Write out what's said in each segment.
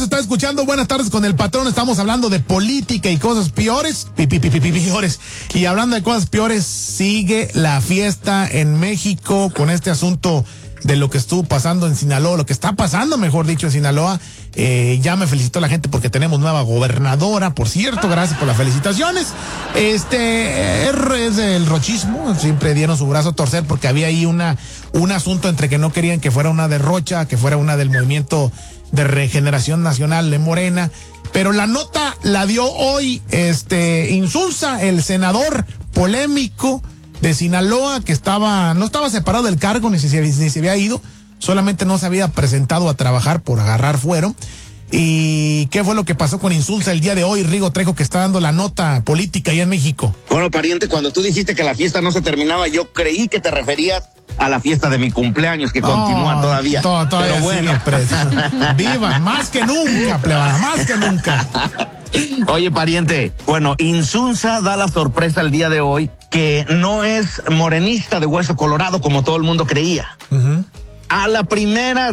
está escuchando Buenas Tardes con el Patrón. Estamos hablando de política y cosas peores. Peores. Y hablando de cosas peores, sigue la fiesta en México con este asunto de lo que estuvo pasando en Sinaloa, lo que está pasando, mejor dicho, en Sinaloa. Ya me felicitó la gente porque tenemos nueva gobernadora, por cierto, gracias por las felicitaciones. Es del rochismo, siempre dieron su brazo a torcer porque había ahí un asunto entre que no querían que fuera una de Rocha, que fuera una del Movimiento de Regeneración Nacional de Morena, pero la nota la dio hoy Insulza, el senador polémico de Sinaloa, que no estaba separado del cargo, ni se había ido, solamente no se había presentado a trabajar por agarrar fuero. ¿Y qué fue lo que pasó con Insulza el día de hoy, Rigo Trejo, que está dando la nota política allá en México? Bueno, pariente, cuando tú dijiste que la fiesta no se terminaba, yo creí que te referías a la fiesta de mi cumpleaños, que continúa todavía. Todavía pero bueno. Viva, más que nunca, plebada, más que nunca. Oye, pariente, bueno, Insulza da la sorpresa el día de hoy que no es morenista de hueso colorado como todo el mundo creía. Uh-huh. A la primera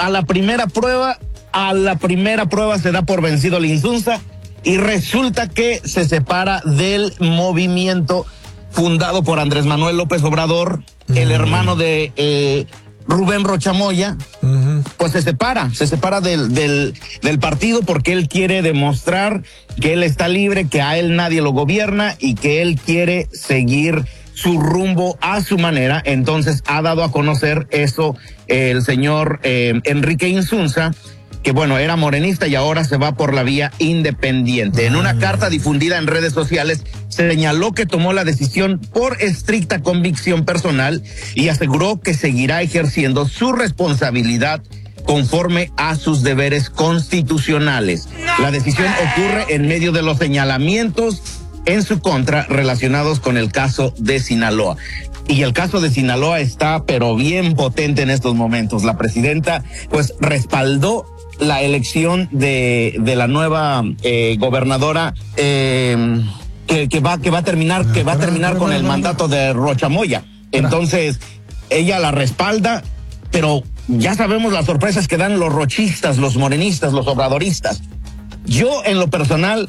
prueba se da por vencido el Insulza y resulta que se separa del movimiento fundado por Andrés Manuel López Obrador, el hermano de Rubén Rocha Moya. Pues se separa del partido porque él quiere demostrar que él está libre, que a él nadie lo gobierna y que él quiere seguir su rumbo a su manera. Entonces ha dado a conocer eso el señor Enrique Insulza, que bueno, era morenista y ahora se va por la vía independiente. En una carta difundida en redes sociales, señaló que tomó la decisión por estricta convicción personal y aseguró que seguirá ejerciendo su responsabilidad conforme a sus deberes constitucionales. La decisión ocurre en medio de los señalamientos en su contra relacionados con el caso de Sinaloa. Y el caso de Sinaloa está pero bien potente en estos momentos. La presidenta pues respaldó la elección de la nueva gobernadora que va a terminar con el mandato de Rocha Moya. Entonces ella la respalda, pero ya sabemos las sorpresas que dan los rochistas, los morenistas, los obradoristas. Yo en lo personal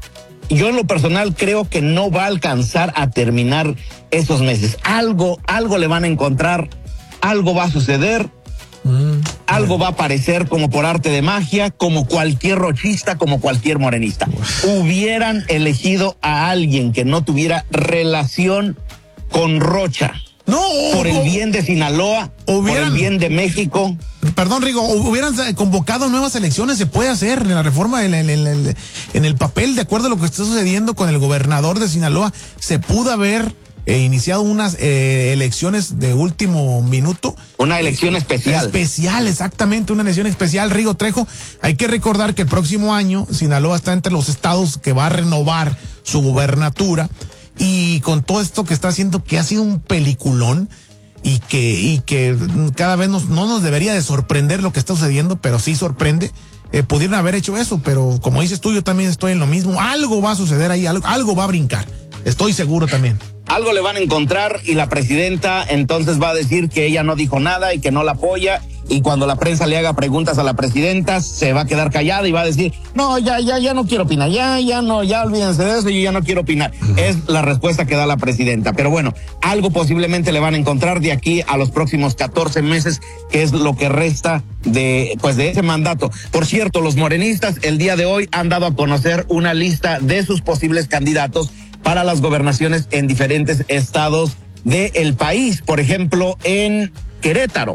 creo que no va a alcanzar a terminar esos meses. Algo le van a encontrar, algo va a suceder. Algo va a aparecer como por arte de magia, como cualquier rochista, como cualquier morenista. Hubieran elegido a alguien que no tuviera relación con Rocha. No, por el bien de Sinaloa, por el bien de México. Perdón, Rigo, hubieran convocado nuevas elecciones, se puede hacer en la reforma, en el papel, de acuerdo a lo que está sucediendo con el gobernador de Sinaloa, se pudo haber iniciado unas elecciones de último minuto. Una elección especial. Especial, exactamente, una elección especial, Rigo Trejo. Hay que recordar que el próximo año Sinaloa está entre los estados que va a renovar su gubernatura, y con todo esto que está haciendo, que ha sido un peliculón, y que cada vez no nos debería de sorprender lo que está sucediendo, pero sí sorprende. Pudieron haber hecho eso, pero como dices tú, yo también estoy en lo mismo. Algo va a suceder ahí, algo va a brincar. Estoy seguro también. Algo le van a encontrar y la presidenta entonces va a decir que ella no dijo nada y que no la apoya, y cuando la prensa le haga preguntas a la presidenta se va a quedar callada y va a decir, no, ya no quiero opinar, ya olvídense de eso, yo ya no quiero opinar. Es la respuesta que da la presidenta. Pero bueno, algo posiblemente le van a encontrar de aquí a los próximos 14 meses, que es lo que resta de ese mandato. Por cierto, los morenistas el día de hoy han dado a conocer una lista de sus posibles candidatos para las gobernaciones en diferentes estados del país. Por ejemplo, en Querétaro,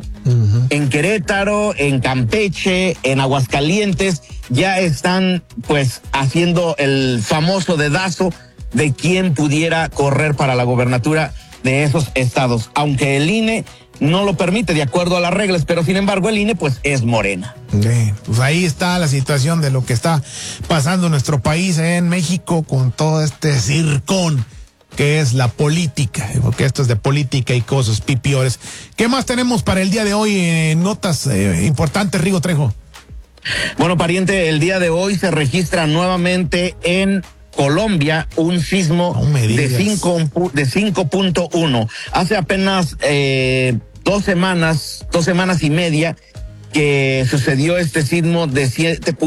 en Campeche, en Aguascalientes, ya están pues haciendo el famoso dedazo de quién pudiera correr para la gobernatura de esos estados, aunque el INE no lo permite de acuerdo a las reglas, pero sin embargo el INE pues es Morena. Pues ahí está la situación de lo que está pasando en nuestro país, en México, con todo este circón que es la política, porque esto es de política y cosas pipiores. ¿Qué más tenemos para el día de hoy? Notas importantes, Rigo Trejo. Bueno, pariente, el día de hoy se registra nuevamente en Colombia un sismo de 5.1. Hace apenas 2 semanas y media que sucedió este sismo de 7.